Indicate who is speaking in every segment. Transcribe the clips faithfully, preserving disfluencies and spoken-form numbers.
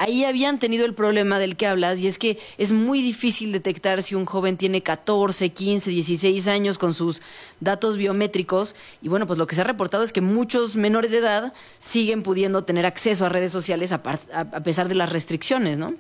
Speaker 1: ahí habían tenido el problema del que hablas, y es que es muy difícil detectar si un joven tiene catorce, quince, dieciséis años con sus datos biométricos, y bueno, pues lo que se ha reportado es que muchos menores de edad siguen pudiendo tener acceso a redes sociales a, par- a a pesar de las restricciones, ¿no?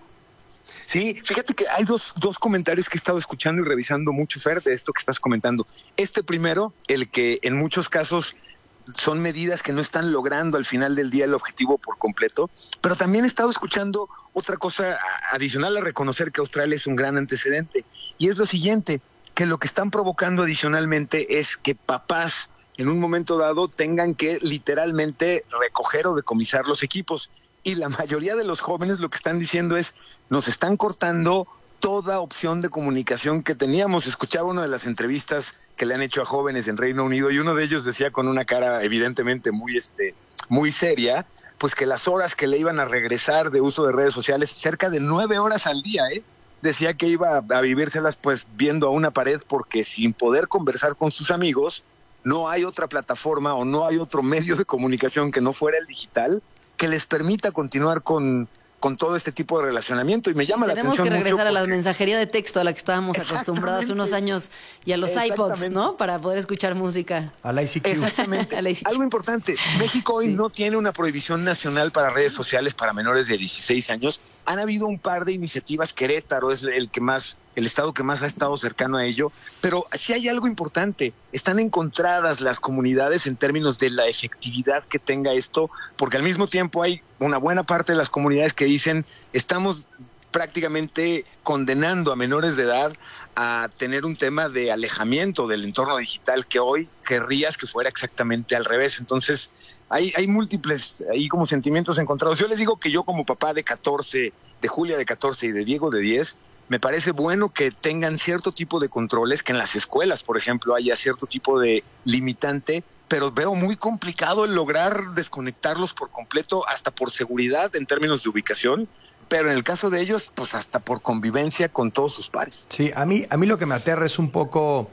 Speaker 2: Sí, fíjate que hay dos, dos comentarios que he estado escuchando y revisando mucho, Fer, de esto que estás comentando. Este primero, el que en muchos casos son medidas que no están logrando al final del día el objetivo por completo, pero también he estado escuchando otra cosa adicional a reconocer que Australia es un gran antecedente, y es lo siguiente, que lo que están provocando adicionalmente es que papás en un momento dado tengan que literalmente recoger o decomisar los equipos. Y la mayoría de los jóvenes lo que están diciendo es, nos están cortando toda opción de comunicación que teníamos. Escuchaba una de las entrevistas que le han hecho a jóvenes en Reino Unido y uno de ellos decía con una cara evidentemente muy, este, muy seria, pues que las horas que le iban a regresar de uso de redes sociales, cerca de nueve horas al día, ¿eh? Decía que iba a vivírselas pues viendo a una pared porque sin poder conversar con sus amigos, no hay otra plataforma o no hay otro medio de comunicación que no fuera el digital que les permita continuar con, con todo este tipo de relacionamiento. Y me
Speaker 1: Sí,
Speaker 2: lla la
Speaker 1: tenemos
Speaker 2: atención
Speaker 1: que regresar
Speaker 2: mucho
Speaker 1: a la
Speaker 2: porque...
Speaker 1: mensajería de texto a la que estábamos acostumbrados hace unos años y a los iPods, ¿no? Para poder escuchar música.
Speaker 3: Al I C Q.
Speaker 2: Exactamente.
Speaker 1: Al I C Q.
Speaker 2: Algo importante, México hoy
Speaker 1: Sí.
Speaker 2: no tiene una prohibición nacional para redes sociales para menores de dieciséis años. Han habido un par de iniciativas, Querétaro es el que más, el estado que más ha estado cercano a ello, pero sí hay algo importante, están encontradas las comunidades en términos de la efectividad que tenga esto, porque al mismo tiempo hay una buena parte de las comunidades que dicen, estamos prácticamente condenando a menores de edad a tener un tema de alejamiento del entorno digital que hoy querrías que fuera exactamente al revés. Entonces, hay, hay múltiples ahí como sentimientos encontrados. Yo les digo que yo como papá de catorce, de Julia de catorce y de Diego de diez, me parece bueno que tengan cierto tipo de controles, que en las escuelas, por ejemplo, haya cierto tipo de limitante, pero veo muy complicado el lograr desconectarlos por completo, hasta por seguridad en términos de ubicación, pero en el caso de ellos, pues hasta por convivencia con todos sus pares.
Speaker 3: Sí, a mí, a mí lo que me aterra es un poco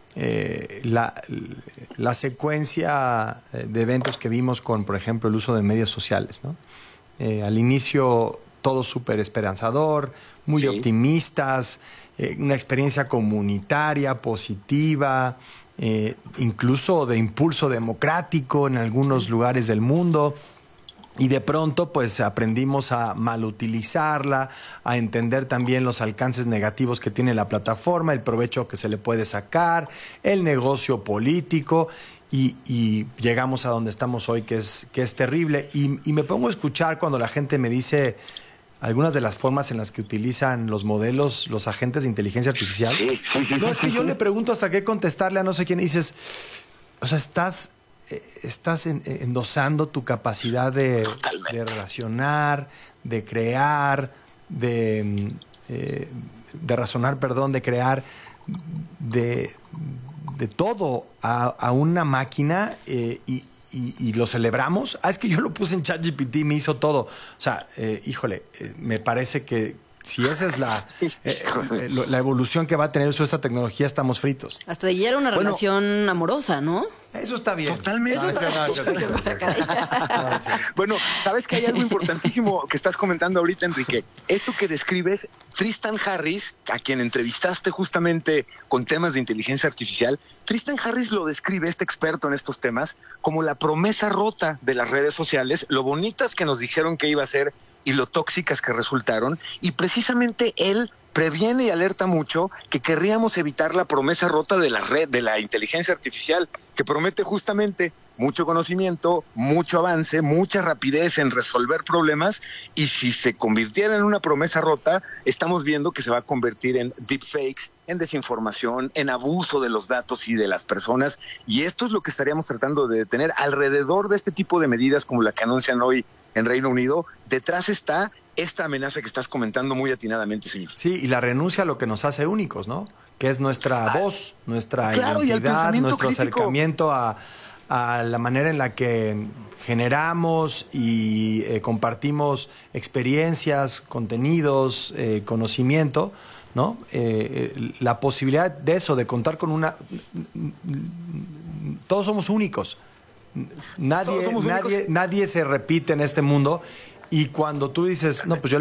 Speaker 3: eh, la, la secuencia de eventos que vimos con, por ejemplo, el uso de medios sociales, ¿no? Eh, al inicio todo súper esperanzador, muy
Speaker 2: Sí.
Speaker 3: optimistas, eh, una experiencia comunitaria, positiva, eh, incluso de impulso democrático en algunos lugares del mundo. Y de pronto, pues, aprendimos a malutilizarla, a entender también los alcances negativos que tiene la plataforma, el provecho que se le puede sacar, el negocio político, y, y llegamos a donde estamos hoy, que es, que es terrible. Y, y me pongo a escuchar cuando la gente me dice algunas de las formas en las que utilizan los modelos, los agentes de inteligencia artificial.
Speaker 2: Sí, sí, sí,
Speaker 3: No,
Speaker 2: sí,
Speaker 3: es que
Speaker 2: sí,
Speaker 3: yo
Speaker 2: sí.
Speaker 3: le pregunto hasta qué contestarle a no sé quién, y dices, o sea, estás... estás en, endosando tu capacidad de, de relacionar, de crear, de, eh, de razonar, perdón, de crear, de, de todo a, a una máquina eh, y, y, y lo celebramos. Ah, es que yo lo puse en ChatGPT y me hizo todo. O sea, eh, híjole, eh, me parece que si esa es la, eh, eh, la evolución que va a tener eso, esta tecnología, estamos fritos.
Speaker 1: Hasta de llegar a una
Speaker 2: Bueno,
Speaker 1: relación amorosa, ¿no?
Speaker 3: Eso está bien.
Speaker 2: Totalmente.
Speaker 3: No, eso no, eso no, eso no, eso no.
Speaker 2: Bueno, ¿sabes que hay algo importantísimo que estás comentando ahorita, Enrique? Esto que describes, Tristan Harris, a quien entrevistaste justamente con temas de inteligencia artificial, Tristan Harris lo describe, este experto en estos temas, como la promesa rota de las redes sociales, lo bonitas que nos dijeron que iba a ser y lo tóxicas que resultaron, y precisamente él previene y alerta mucho que querríamos evitar la promesa rota de la red, de la inteligencia artificial, que promete justamente mucho conocimiento, mucho avance, mucha rapidez en resolver problemas, y si se convirtiera en una promesa rota, estamos viendo que se va a convertir en deepfakes, en desinformación, en abuso de los datos y de las personas, y esto es lo que estaríamos tratando de detener alrededor de este tipo de medidas como la que anuncian hoy en Reino Unido. Detrás está esta amenaza que estás comentando muy atinadamente, señor.
Speaker 3: Sí, y la renuncia a lo que nos hace únicos, ¿no? Que es nuestra
Speaker 2: Ah,
Speaker 3: voz, nuestra
Speaker 2: claro, y al
Speaker 3: identidad,
Speaker 2: pensamiento
Speaker 3: nuestro
Speaker 2: crítico.
Speaker 3: acercamiento a, a la manera en la que generamos y eh, compartimos experiencias, contenidos, eh, conocimiento, ¿no? Eh, eh, la posibilidad de eso, de contar con una... Todos somos únicos. Nadie,
Speaker 2: Todos somos
Speaker 3: nadie,
Speaker 2: únicos.
Speaker 3: nadie se repite en este mundo, y cuando tú dices, no, pues yo